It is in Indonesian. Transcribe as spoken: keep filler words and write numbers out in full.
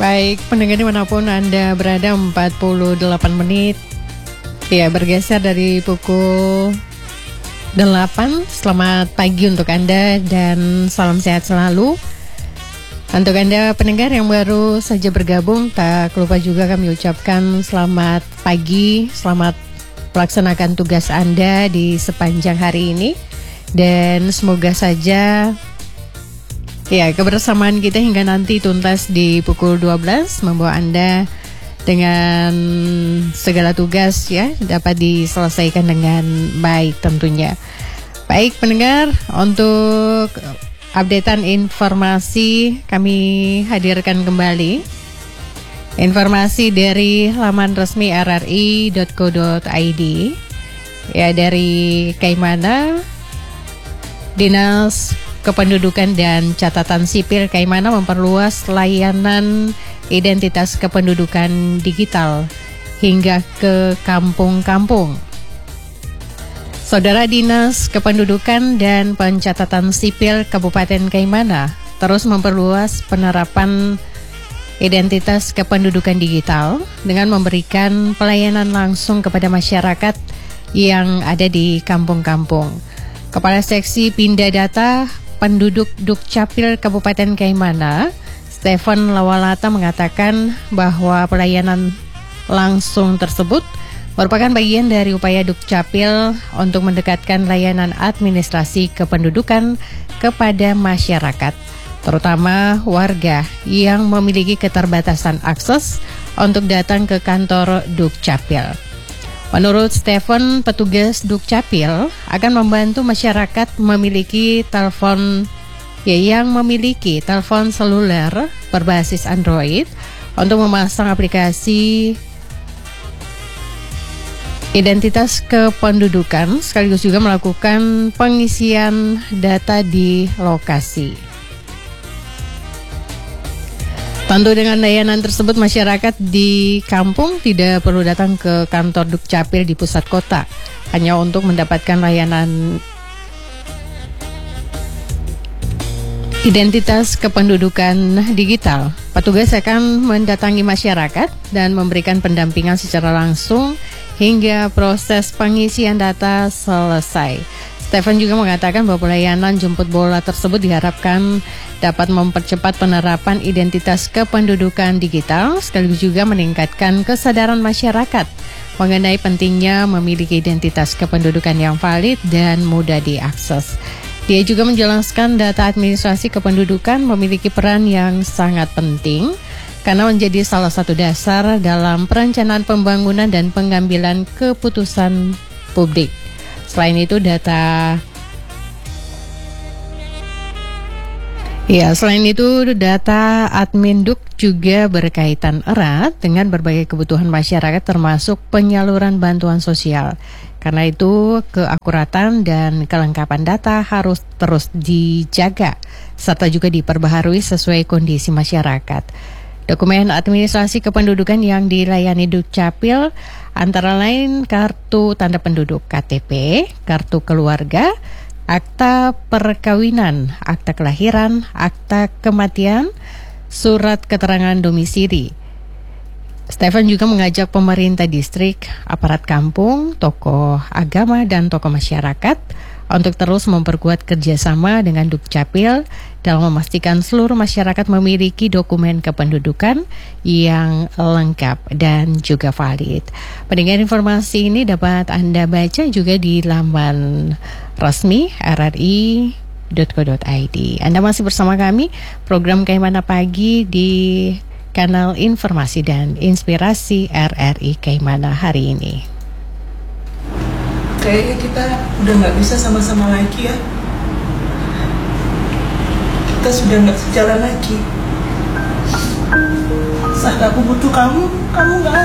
Baik, pendengar dimanapun Anda berada, empat puluh delapan menit. Ya, bergeser dari pukul delapan. Selamat pagi untuk Anda dan salam sehat selalu. Untuk Anda pendengar yang baru saja bergabung, tak lupa juga kami ucapkan selamat pagi, selamat melaksanakan tugas Anda di sepanjang hari ini. Dan semoga saja ya, kebersamaan kita hingga nanti tuntas di pukul dua belas membawa Anda dengan segala tugas ya dapat diselesaikan dengan baik tentunya. Baik pendengar, untuk updatean informasi kami hadirkan kembali informasi dari laman resmi r r i dot co dot i d. Ya, dari Kaimana, Dinas Kependudukan dan Catatan Sipil Kaimana memperluas layanan identitas kependudukan digital hingga ke kampung-kampung. Saudara, Dinas Kependudukan dan Pencatatan Sipil Kabupaten Kaimana terus memperluas penerapan identitas kependudukan digital dengan memberikan pelayanan langsung kepada masyarakat yang ada di kampung-kampung. Kepala Seksi Pindah Data Penduduk Dukcapil Kabupaten Kaimana, Stephen Lawalata, mengatakan bahwa pelayanan langsung tersebut merupakan bagian dari upaya Dukcapil untuk mendekatkan layanan administrasi kependudukan kepada masyarakat, terutama warga yang memiliki keterbatasan akses untuk datang ke kantor Dukcapil. Menurut Stephen, petugas Dukcapil akan membantu masyarakat memiliki telepon ya, yang memiliki telepon seluler berbasis Android untuk memasang aplikasi identitas kependudukan sekaligus juga melakukan pengisian data di lokasi. Tentu dengan layanan tersebut masyarakat di kampung tidak perlu datang ke kantor Dukcapil di pusat kota hanya untuk mendapatkan layanan identitas kependudukan digital. Petugas akan mendatangi masyarakat dan memberikan pendampingan secara langsung hingga proses pengisian data selesai. Stephen juga mengatakan bahwa pelayanan jemput bola tersebut diharapkan dapat mempercepat penerapan identitas kependudukan digital sekaligus juga meningkatkan kesadaran masyarakat mengenai pentingnya memiliki identitas kependudukan yang valid dan mudah diakses. Dia juga menjelaskan data administrasi kependudukan memiliki peran yang sangat penting karena menjadi salah satu dasar dalam perencanaan pembangunan dan pengambilan keputusan publik. Selain itu data Ya, selain itu data Adminduk juga berkaitan erat dengan berbagai kebutuhan masyarakat termasuk penyaluran bantuan sosial. Karena itu keakuratan dan kelengkapan data harus terus dijaga serta juga diperbaharui sesuai kondisi masyarakat. Dokumen administrasi kependudukan yang dilayani Dukcapil antara lain kartu tanda penduduk K T P, kartu keluarga, akta perkawinan, akta kelahiran, akta kematian, surat keterangan domisili. Stephen juga mengajak pemerintah distrik, aparat kampung, tokoh agama, dan tokoh masyarakat untuk terus memperkuat kerjasama dengan Dukcapil dalam memastikan seluruh masyarakat memiliki dokumen kependudukan yang lengkap dan juga valid. Pendengar, informasi ini dapat Anda baca juga di laman resmi r r i dot co dot i d. Anda masih bersama kami, program Kaimana Pagi di kanal informasi dan inspirasi R R I Kaimana hari ini. Kayaknya kita udah nggak bisa sama-sama lagi ya. Kita sudah nggak sejalan lagi. Saat aku butuh kamu, kamu nggak